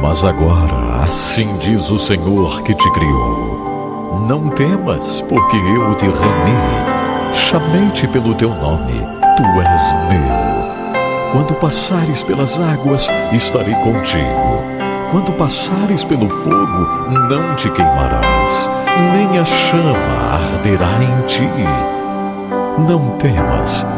Mas agora, assim diz o Senhor que te criou: não temas, porque eu te remi. Chamei-te pelo teu nome, tu és meu. Quando passares pelas águas, estarei contigo. Quando passares pelo fogo, não te queimarás, nem a chama arderá em ti. Não temas,